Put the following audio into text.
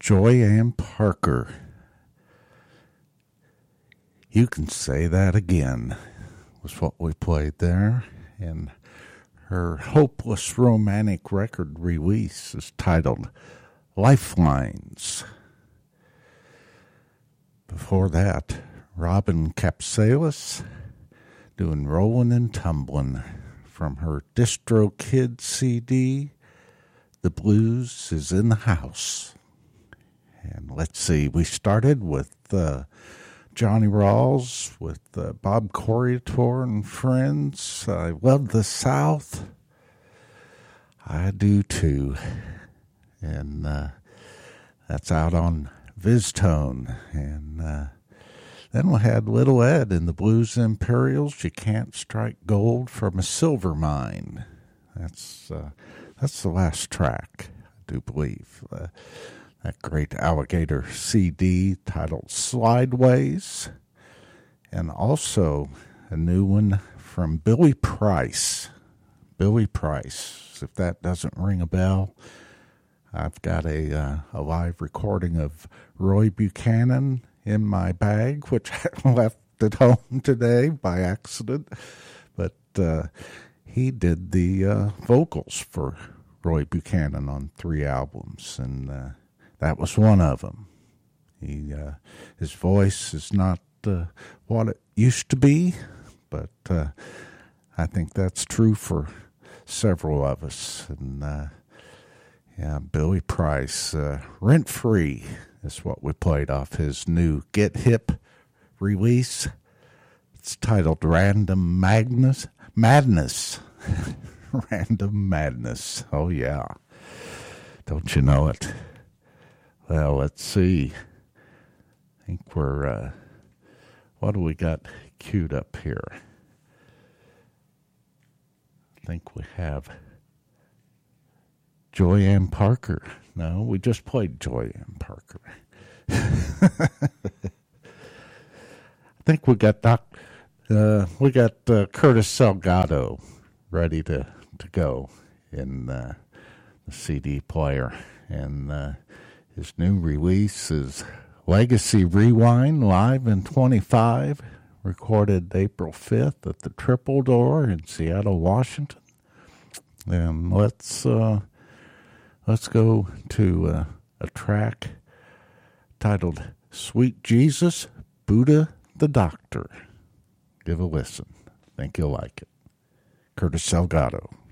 Joy Ann Parker. You Can Say That Again was what we played there. And her hopeless romantic record release is titled Lifelines. Before that, Robin Capsalis doing Rollin' and Tumblin' from her DistroKid CD, The Blues is in the House. And let's see, we started with Johnny Rawls with Bob Corritor and Friends. I Love the South. I do too. And that's out on VizTone. And then we had Little Ed and the Blues Imperials. You Can't Strike Gold from a Silver Mine. That's the last track, I do believe. That great Alligator CD titled Slideways. And also a new one from Billy Price. Billy Price. If that doesn't ring a bell, I've got a live recording of Roy Buchanan in my bag, which I left at home today by accident. But he did the vocals for Roy Buchanan on 3 albums, and that was one of them. His voice is not what it used to be, but I think that's true for several of us. And Billy Price, Rent Free is what we played off his new Get Hip release. It's titled Random Madness. Random Madness. Oh, yeah. Don't you know it? Well, let's see. I think we're, what do we got queued up here? I think we have Joy Ann Parker. No, we just played Joy Ann Parker. I think we got Curtis Salgado ready to go in the CD player. And his new release is Legacy Rewind, live in 25, recorded April 5th at the Triple Door in Seattle, Washington. And let's go to a track titled Sweet Jesus, Buddha the Doctor. Give a listen. Think you'll like it. Curtis Salgado.